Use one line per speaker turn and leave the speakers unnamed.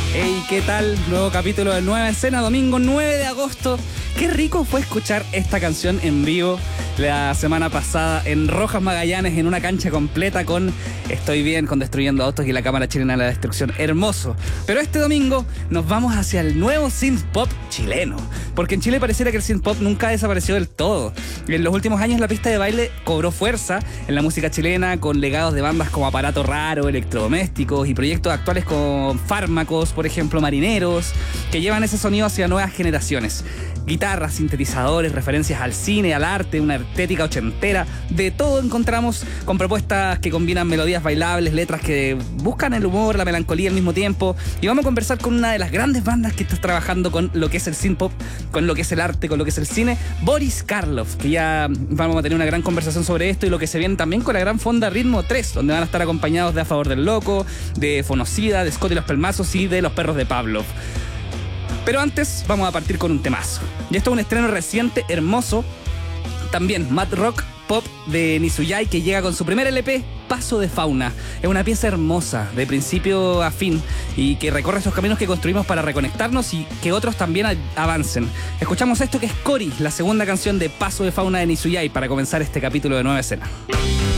Hey, ¿qué tal? Nuevo capítulo de Nueva Escena, domingo 9 de agosto. Qué rico fue escuchar esta canción en vivo la semana pasada en Rojas Magallanes, en una cancha completa con Estoy Bien, con Destruyendo Autos y la Cámara Chilena de la Destrucción. Hermoso. Pero este domingo nos vamos hacia el nuevo synth pop chileno, porque en Chile pareciera que el synth pop nunca ha desaparecido del todo. En los últimos años la pista de baile cobró fuerza en la música chilena, con legados de bandas como Aparato Raro, Electrodomésticos y proyectos actuales con Fármacos, por ejemplo, Marineros, que llevan ese sonido hacia nuevas generaciones. Guitarras, sintetizadores, referencias al cine, al arte, una estética ochentera, de todo encontramos, con propuestas que combinan melodías bailables, letras que buscan el humor, la melancolía al mismo tiempo. Y vamos a conversar con una de las grandes bandas que está trabajando con lo que es el synth pop, con lo que es el arte, con lo que es el cine, Boris Karloff, que ya vamos a tener una gran conversación sobre esto y lo que se viene también con la gran fonda Ritmo 3, donde van a estar acompañados de A Favor del Loco, de Fonocida, de Scott y los Pelmazos y de Los Perros de Pavlov. Pero antes vamos a partir con un temazo. Y esto es un estreno reciente, hermoso. También Mad Rock Pop de Nizuyay, que llega con su primer LP, Paso de Fauna. Es una pieza hermosa, de principio a fin, y que recorre esos caminos que construimos para reconectarnos y que otros también avancen. Escuchamos esto que es Cori, la segunda canción de Paso de Fauna de Nizuyay, para comenzar este capítulo de Nueva Escena.